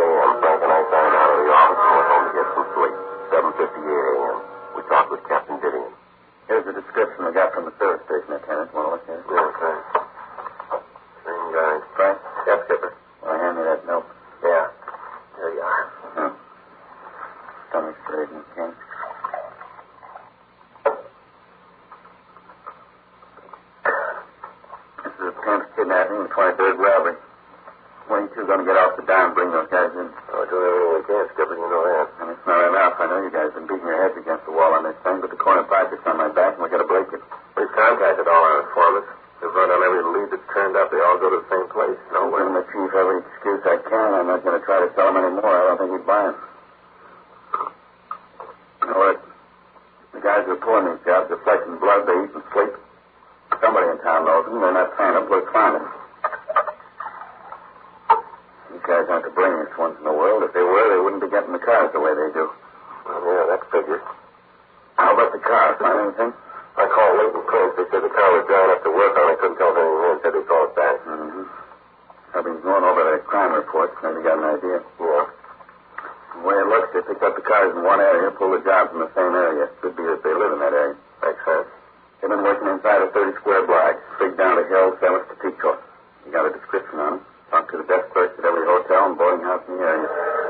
a.m., Frank and I signed out of the office and went home to get some sleep. 7:58 a.m. We talked with Captain Didion. Here's the description we got from the service station attendant. Want to look at it? Yeah, thanks. Same guy. Frank? Yes, Skipper. Want to hand me that note? Yeah. Here you are. Stomach straight and King. This is a 10th kidnapping and 23rd robbery. When are you two going to get off the dime and bring those guys in? We'll do everything we can, Skipper. You know that. And it's not enough. I know you guys have been beating your heads against the wall on this thing, but the corner project's on my back and we got to break it. We've contacted all our informants. We've run on every lead that's turned up. They all go to the same place. I'm giving the chief every excuse I can. I'm not going to try to sell him anymore. I don't think he'd buy him. You know what? The guys who are pulling these jobs are flesh and blood. They eat and sleep. Somebody in town knows them. They're not trying to let's find them. These guys aren't the brainiest ones in the world. If they were, they wouldn't be getting the cars the way they do. Well, yeah, that figures. How about the car? Find anything? I called Leighton Prince. They said the car was drying up to work on. They couldn't tell us anything in. Said they'd call us back. Mm-hmm. I've been going over their crime reports. Maybe got an idea. Yeah. The way it looks, they picked up the cars in one area, pulled the jobs in the same area. Could be that they live in that area. Makes sense. They've been working inside a 30-square block, straight down the hill, sell it to Pico. You got a description on them. Talked to the desk clerks at every hotel and boarding house in the area.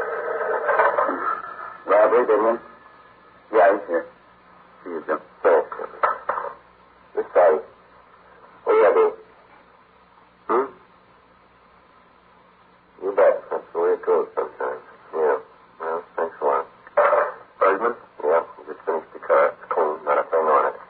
Robbery, didn't you? Yeah, he's here. See you, Jim. Thanks. This side. What do you do? You bet. That's the way it goes sometimes. Yeah. Well, thanks a lot. Bergman? Yeah, just finished the car. It's clean. Not a thing on it.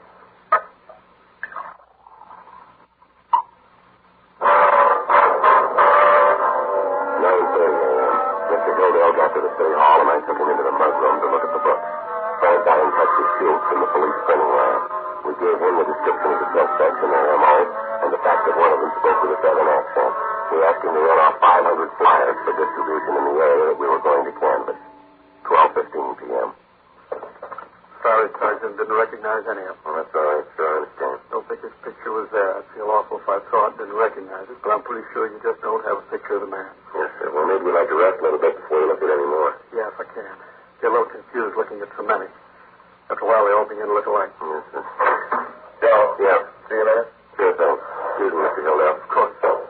9:30 a.m. Mr. Hildell got to the city hall and I took him into the mug room to look at the books. Frank got in touch with Schultz from the police printing lab. We gave him the description of the suspects and their M.O. and the fact that one of them spoke with a southern accent. We asked him to run off 500 flyers for distribution in the area that we were going to canvass. 12:15 p.m. Sorry, Sergeant. Didn't recognize any of them. Well, that's all right, sir. I understand. Don't think his picture was there. I'd feel awful if I saw it and didn't recognize it, but I'm pretty sure you just don't have a picture of the man. Yes, sir. Well, maybe you'd like to rest a little bit before you look at any more. Yeah, if I can. Get a little confused looking at so many. After a while, they all begin to look alike. Yes, sir. Joe? Yeah. See you later? Sure thing. Excuse me, Mr. Hildell. Of course.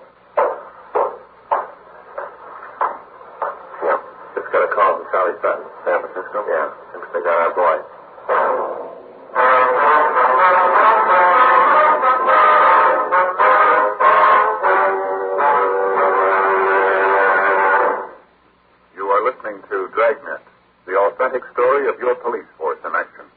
Yeah. Just got a call from Charlie Sutton. San Francisco? Yeah. Thinks they got our boy. You are listening to Dragnet, the authentic story of your police force in action.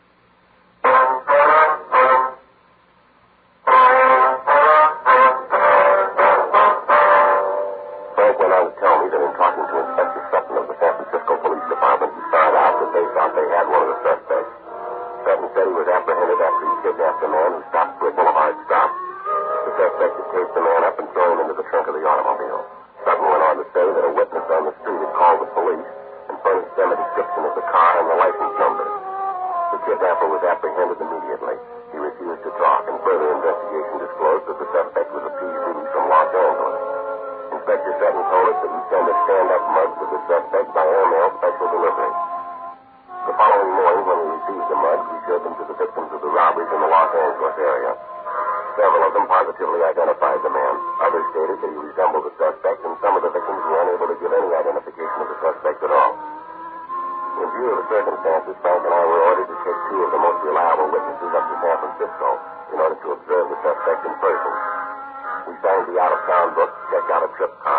Frank went on to tell me that in talking to Inspector Sutton of the San Francisco Police Department, he found out that they thought they had one of the suspects. Sutton said he was apprehended after he kidnapped a man who stopped for a boulevard stop. The suspect had chased the man up and thrown him into the trunk of the automobile. Sutton went on to say that a witness on the street had called the police and furnished them a description of the car and the license number. The kidnapper was apprehended immediately. He refused to talk, and further investigation disclosed that the suspect was a PZ from Los Angeles. Inspector Sutton told us that he'd send a stand-up mug to the suspect by airmail special delivery. The following morning, when we received the mugs, we showed them to the victims of the robberies in the Los Angeles area. Several of them positively identified the man. Others stated that he resembled the suspect, and some of the victims were unable to give any identification of the suspect at all. In view of the circumstances, Frank and I were ordered to take two of the most reliable witnesses up to San Francisco in order to observe the suspect in person. We signed the out-of-town book, checked out a trip car,